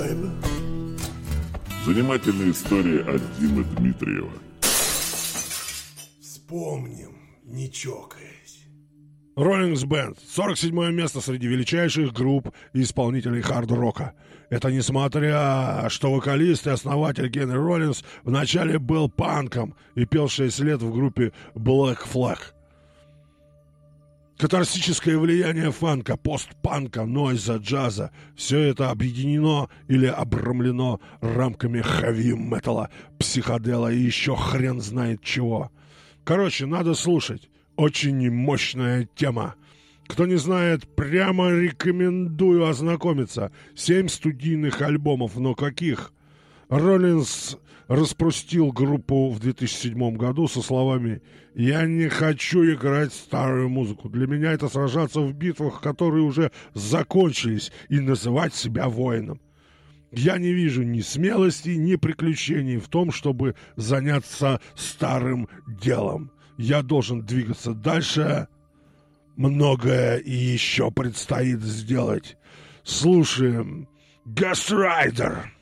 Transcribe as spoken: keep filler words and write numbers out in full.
baby. Занимательные истории от Димы Дмитриева. Вспомним, не чокаясь. Rollins Band. сорок седьмое место среди величайших групп и исполнителей хард-рока. Это несмотря, что вокалист и основатель Генри Роллинс вначале был панком и пел шесть лет в группе Black Flag. Катарсическое влияние фанка, постпанка, нойза, джаза – все это объединено или обрамлено рамками хэви-металла, психодела и еще хрен знает чего. Короче, надо слушать. Очень мощная тема. Кто не знает, прямо рекомендую ознакомиться. Семь студийных альбомов, но каких? Роллинс распустил группу в две тысячи седьмом году со словами «Я не хочу играть старую музыку. Для меня это сражаться в битвах, которые уже закончились, и называть себя воином. Я не вижу ни смелости, ни приключений в том, чтобы заняться старым делом. Я должен двигаться дальше. Многое и еще предстоит сделать. Слушаем Ghost Rider».